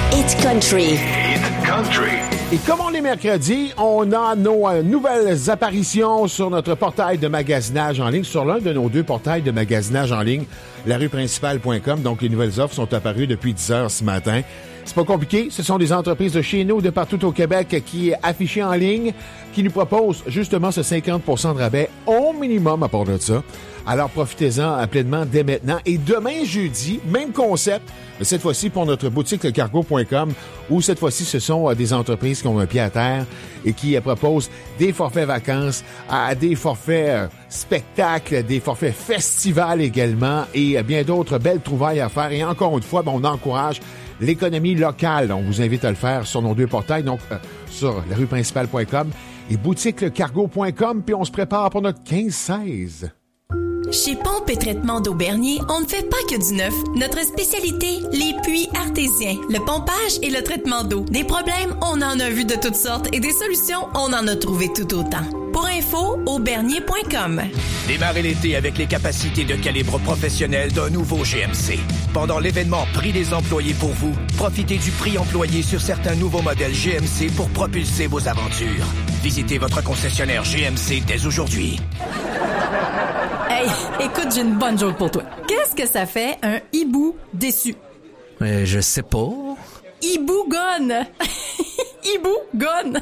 Hit Country. Hit Country. Et comme on est mercredi, on a nos nouvelles apparitions sur notre portail de magasinage en ligne, sur l'un de nos deux portails de magasinage en ligne, larueprincipale.com. Donc, les nouvelles offres sont apparues depuis 10 heures ce matin. C'est pas compliqué. Ce sont des entreprises de chez nous, de partout au Québec, qui est affichées en ligne, qui nous proposent justement ce 50% de rabais au minimum à part de ça. Alors, profitez-en pleinement dès maintenant. Et demain, jeudi, même concept, mais cette fois-ci pour notre boutique lecargo.com, où cette fois-ci, ce sont des entreprises qui ont un pied à terre et qui proposent des forfaits vacances, des forfaits spectacles, des forfaits festivals également et bien d'autres belles trouvailles à faire. Et encore une fois, on encourage l'économie locale. On vous invite à le faire sur nos deux portails, donc sur larueprincipale.com et boutiquelecargo.com. Puis on se prépare pour notre 15-16. Chez Pompe et Traitement d'eau Bernier, on ne fait pas que du neuf. Notre spécialité, les puits artésiens, le pompage et le traitement d'eau. Des problèmes, on en a vu de toutes sortes et des solutions, on en a trouvé tout autant. Pour info, aubernier.com. Démarrez l'été avec les capacités de calibre professionnel d'un nouveau GMC. Pendant l'événement Prix des employés pour vous, profitez du prix employé sur certains nouveaux modèles GMC pour propulser vos aventures. Visitez votre concessionnaire GMC dès aujourd'hui. Hey, écoute, j'ai une bonne joke pour toi. Qu'est-ce que ça fait un hibou déçu? Je sais pas. Hibou gone! Hibou gone!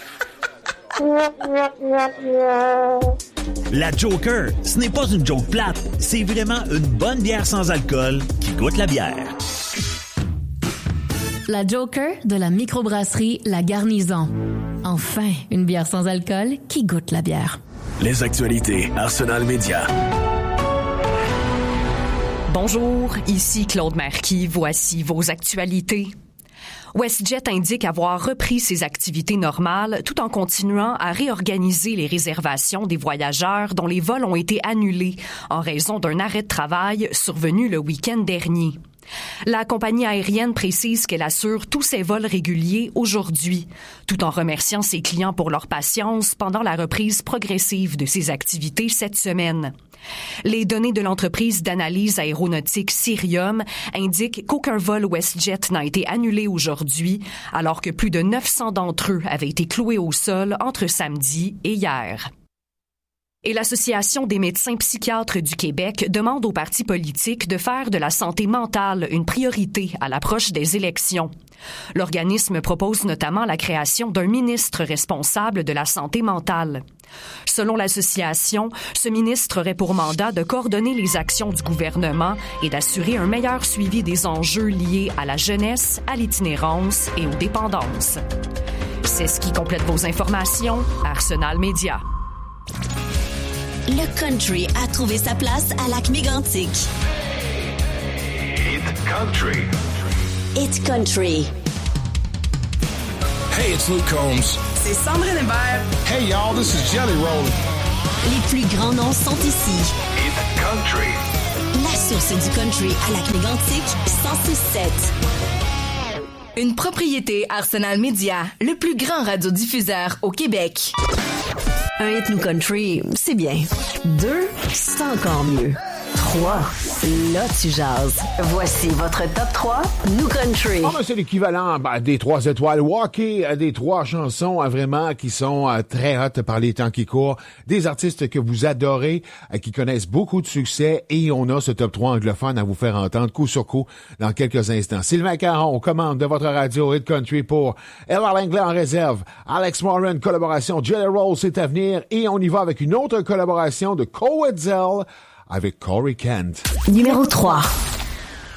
La Joker, ce n'est pas une joke plate, c'est vraiment une bonne bière sans alcool qui goûte la bière. La Joker de la microbrasserie La Garnison. Enfin, une bière sans alcool qui goûte la bière. Les actualités Arsenal Média. Bonjour, ici Claude Marquis. Voici vos actualités. WestJet indique avoir repris ses activités normales tout en continuant à réorganiser les réservations des voyageurs dont les vols ont été annulés en raison d'un arrêt de travail survenu le week-end dernier. La compagnie aérienne précise qu'elle assure tous ses vols réguliers aujourd'hui, tout en remerciant ses clients pour leur patience pendant la reprise progressive de ses activités cette semaine. Les données de l'entreprise d'analyse aéronautique Cirium indiquent qu'aucun vol WestJet n'a été annulé aujourd'hui, alors que plus de 900 d'entre eux avaient été cloués au sol entre samedi et hier. Et l'Association des médecins psychiatres du Québec demande aux partis politiques de faire de la santé mentale une priorité à l'approche des élections. L'organisme propose notamment la création d'un ministre responsable de la santé mentale. Selon l'association, ce ministre aurait pour mandat de coordonner les actions du gouvernement et d'assurer un meilleur suivi des enjeux liés à la jeunesse, à l'itinérance et aux dépendances. C'est ce qui complète vos informations. Arsenal Média. Le country a trouvé sa place à Lac-Mégantic. Hit Country. Hit Country. Hey, it's Luke Combs. C'est Sandrine Hébert. Hey, y'all, this is Jelly Roll. Les plus grands noms sont ici. Hit Country. La source du country à Lac-Mégantic, 106.7. Une propriété Arsenal Média, le plus grand radiodiffuseur au Québec. Un hit New Country, c'est bien. 2, c'est encore mieux. 3, là tu jases. Voici votre top 3 New Country. C'est l'équivalent des 3 étoiles walkie, des 3 chansons vraiment qui sont très hot par les temps qui courent. Des artistes que vous adorez, qui connaissent beaucoup de succès, et on a ce top 3 anglophone à vous faire entendre coup sur coup dans quelques instants. Sylvain Caron, commande de votre radio Hit Country pour Ella Langlais en réserve. Alex Moran, collaboration Jelly Roll, c'est à venir, et on y va avec une autre collaboration de Cole Wetzel avec Corey Kent. Numéro 3.